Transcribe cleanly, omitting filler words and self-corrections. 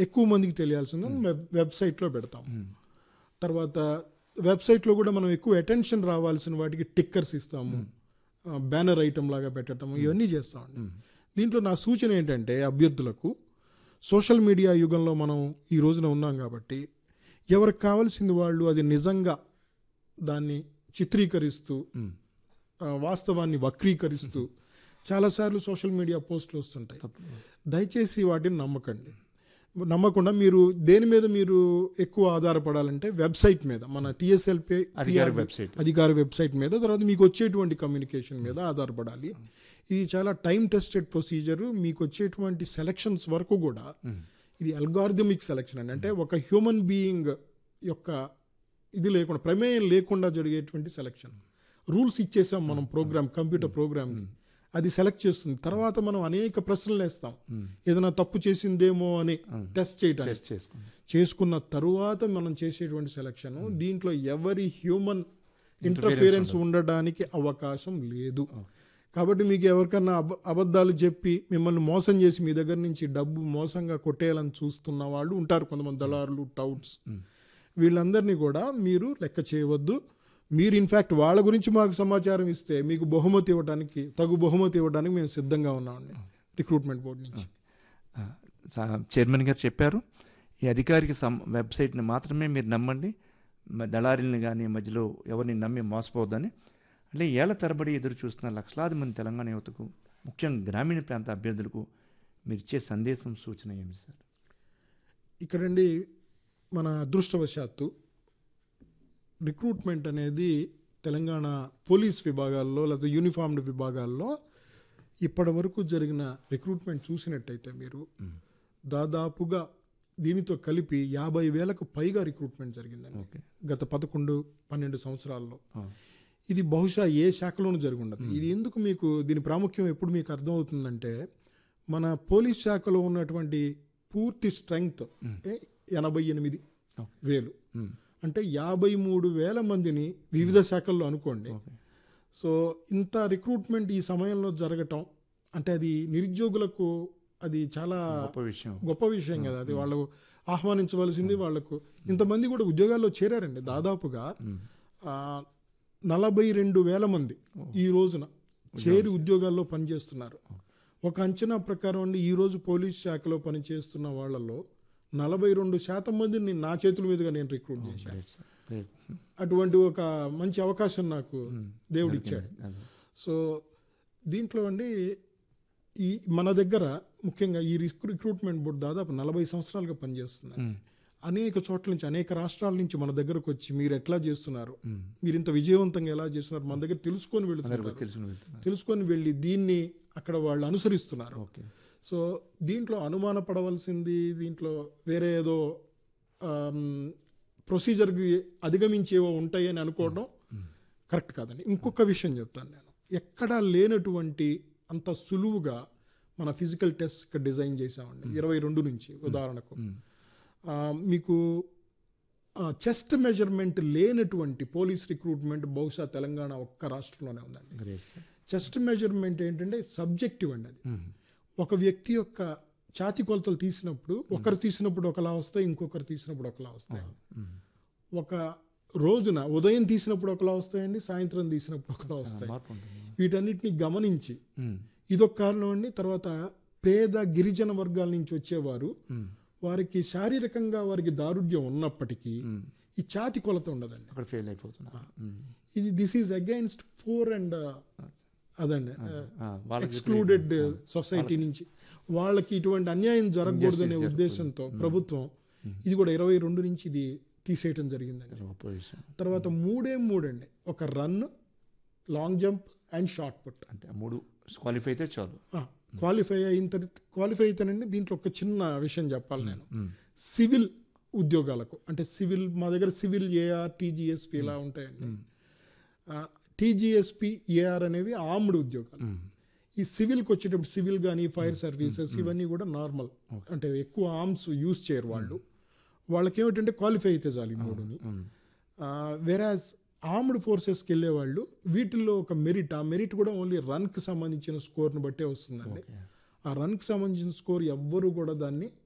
ఎక్కువ మందికి తెలియాల్సిందని వెబ్సైట్లో పెడతాం. తర్వాత వెబ్సైట్లో కూడా మనం ఎక్కువ అటెన్షన్ రావాల్సిన వాటికి టిక్కర్స్ ఇస్తాము, బ్యానర్ ఐటమ్ లాగా పెట్టడం, ఇవన్నీ చేస్తామండి. దీంట్లో నా సూచన ఏంటంటే అభ్యర్థులకు, సోషల్ మీడియా యుగంలో మనం ఈ రోజున ఉన్నాం కాబట్టి ఎవరికి కావాల్సింది వాళ్ళు అది నిజంగా దాన్ని చిత్రీకరిస్తూ వాస్తవాన్ని వక్రీకరిస్తూ చాలాసార్లు సోషల్ మీడియా పోస్టులు వస్తుంటాయి. దయచేసి వాటిని నమ్మకుండా మీరు దేని మీద మీరు ఎక్కువ ఆధారపడాలంటే వెబ్సైట్ మీద, మన TSLP అధికార వెబ్సైట్ మీద, తర్వాత మీకు వచ్చేటువంటి కమ్యూనికేషన్ మీద ఆధారపడాలి. ఇది చాలా టైం టెస్టెడ్ ప్రొసీజర్. మీకు వచ్చేటువంటి సెలక్షన్స్ వరకు కూడా ఇది అల్గారిథమిక్ సెలక్షన్ అండి. అంటే ఒక హ్యూమన్ బీయింగ్ యొక్క ఇది లేకుండా, ప్రమేయం లేకుండా జరిగేటువంటి సెలక్షన్. రూల్స్ ఇచ్చేసాం మనం కంప్యూటర్ ప్రోగ్రామ్, అది సెలెక్ట్ చేస్తుంది. తర్వాత మనం అనేక ప్రశ్నలు వేస్తాం, ఏదైనా తప్పు చేసిందేమో అని టెస్ట్ చేయడానికి. చేసుకున్న తరువాత మనం చేసేటువంటి సెలక్షన్, దీంట్లో ఎవరి హ్యూమన్ ఇంటర్ఫియరెన్స్ ఉండడానికి అవకాశం లేదు. కాబట్టి మీకు ఎవరికన్నా అబద్ధాలు చెప్పి మిమ్మల్ని మోసం చేసి మీ దగ్గర నుంచి డబ్బు మోసంగా కొట్టేయాలని చూస్తున్న వాళ్ళు ఉంటారు, కొంతమంది దళారులు, టౌట్స్. వీళ్ళందరినీ కూడా మీరు లెక్క చేయవద్దు. మీరు ఇన్ఫ్యాక్ట్ వాళ్ళ గురించి మాకు సమాచారం ఇస్తే మీకు తగు బహుమతి ఇవ్వడానికి మేము సిద్ధంగా ఉన్నామండి రిక్రూట్మెంట్ బోర్డు నుంచి. చైర్మన్ గారు చెప్పారు, ఈ అధికారిక వెబ్సైట్ని మాత్రమే మీరు నమ్మండి, దళారీలను కానీ మధ్యలో ఎవరిని నమ్మి మోసపోవద్దని. అంటే ఏళ్ల తరబడి ఎదురు చూస్తున్న లక్షలాది మంది తెలంగాణ యువతకు, ముఖ్యంగా గ్రామీణ ప్రాంత అభ్యర్థులకు మీరు ఇచ్చే సందేశం, సూచన ఏమి సార్? ఇక్కడండి మన అదృష్టవశాత్తు రిక్రూట్మెంట్ అనేది తెలంగాణ పోలీస్ విభాగాల్లో లేదా యూనిఫామ్డ్ విభాగాల్లో ఇప్పటి వరకు జరిగిన రిక్రూట్మెంట్ చూసినట్టయితే మీరు దాదాపుగా దీనితో కలిపి 50,000కు పైగా రిక్రూట్మెంట్ జరిగిందండి గత 11-12 సంవత్సరాల్లో. ఇది బహుశా ఏ శాఖలోనూ జరిగి ఉండదు. ఇది ఎందుకు మీకు దీని ప్రాముఖ్యం ఎప్పుడు మీకు అర్థమవుతుందంటే, మన పోలీస్ శాఖలో ఉన్నటువంటి పూర్తి స్ట్రెంగ్త్ 88,000, అంటే 53,000 మందిని వివిధ శాఖల్లో అనుకోండి. సో ఇంత రిక్రూట్మెంట్ ఈ సమయంలో జరగటం అంటే అది నిరుద్యోగులకు అది చాలా గొప్ప విషయం కదా. అది వాళ్ళు ఆహ్వానించవలసింది. వాళ్లకు ఇంతమంది కూడా ఉద్యోగాల్లో చేరారండి. దాదాపుగా 42,000 మంది ఈ రోజున చేరి ఉద్యోగాల్లో పనిచేస్తున్నారు. ఒక అంచనా ప్రకారం అండి, ఈరోజు పోలీస్ శాఖలో పనిచేస్తున్న వాళ్ళలో 42% మందిని నా చేతుల మీదుగా నేను రిక్రూట్ చేశాను. అటువంటి ఒక మంచి అవకాశం నాకు దేవుడు ఇచ్చాడు. సో దీంట్లో అండి ఈ మన దగ్గర ముఖ్యంగా ఈ రిక్రూట్మెంట్ బోర్డు దాదాపు 40 సంవత్సరాలుగా పనిచేస్తుంది. అనేక చోట్ల నుంచి, అనేక రాష్ట్రాల నుంచి మన దగ్గరకు వచ్చి మీరు ఎట్లా చేస్తున్నారు, మీరు ఇంత విజయవంతంగా ఎలా చేస్తున్నారు మన దగ్గర తెలుసుకొని వెళుతున్నారు. తెలుసుకొని వెళ్ళి దీన్ని అక్కడ వాళ్ళు అనుసరిస్తున్నారు. సో దీంట్లో అనుమానపడవలసింది, దీంట్లో వేరే ఏదో ప్రొసీజర్కి అధిగమించేవో ఉంటాయని అనుకోవడం కరెక్ట్ కాదండి. ఇంకొక విషయం చెప్తాను నేను. ఎక్కడా లేనటువంటి అంత సులువుగా మన ఫిజికల్ టెస్ట్ ఇక్కడ డిజైన్ చేసామండి 22 నుంచి. ఉదాహరణకు మీకు చెస్ట్ మెజర్మెంట్ లేనటువంటి పోలీస్ రిక్రూట్మెంట్ బహుశా తెలంగాణ ఒక్క రాష్ట్రంలోనే ఉందండి. చెస్ట్ మెజర్మెంట్ ఏంటంటే సబ్జెక్టివ్ అండి. అది ఒక వ్యక్తి యొక్క ఛాతీ కొలతలు తీసినప్పుడు ఒకరు తీసినప్పుడు ఒకలా వస్తాయి, ఇంకొకరు తీసినప్పుడు ఒకలా వస్తాయి. ఒక రోజున ఉదయం తీసినప్పుడు ఒకలా వస్తాయండి, సాయంత్రం తీసినప్పుడు ఒకలా వస్తాయి. వీటన్నిటిని గమనించి ఇదొక కారణం అండి. తర్వాత పేద గిరిజన వర్గాల నుంచి వచ్చేవారు, వారికి శారీరకంగా వారికి దారుఢ్యం ఉన్నప్పటికీ ఈ ఛాతి కొలత ఉండదండి, అక్కడ ఫెయిల్ అయిపోతున్నారు. ఇది దిస్ ఈజ్ అగైన్స్ట్ 4 అండ్ అదండి ఎక్స్క్లూడెడ్ సొసైటీ నుంచి వాళ్ళకి ఇటువంటి అన్యాయం జరగకూడదనే ఉద్దేశంతో ప్రభుత్వం ఇది కూడా 22 నుంచి ఇది తీసేయటం జరిగిందండి. తర్వాత 3 అండి, ఒక run, long jump and shot put. అంటే 3 క్వాలిఫై అయితే చాలు. క్వాలిఫై అయితేనండి. దీంట్లో ఒక చిన్న విషయం చెప్పాలి నేను. సివిల్ ఉద్యోగాలకు అంటే సివిల్, మా దగ్గర సివిల్ ఏఆర్, TGSP ఇలా ఉంటాయండి. TGSP, AR అనేవి ఆర్మ్డ్ ఉద్యోగాలు. ఈ సివిల్కి వచ్చేటప్పుడు సివిల్ కానీ ఫైర్ సర్వీసెస్ ఇవన్నీ కూడా నార్మల్, అంటే ఎక్కువ ఆర్మ్స్ యూజ్ చేయరు వాళ్ళు. వాళ్ళకి ఏమిటంటే క్వాలిఫై అయితే చాలు ఈ 3ని. వెరాజ్ ఆర్మ్డ్ ఫోర్సెస్కి వెళ్ళే వాళ్ళు వీటిల్లో ఒక మెరిట్, ఆ మెరిట్ కూడా ఓన్లీ రన్కి సంబంధించిన స్కోర్ని బట్టే వస్తుందండి. ఆ రన్కి సంబంధించిన స్కోర్ ఎవ్వరూ కూడా దాన్ని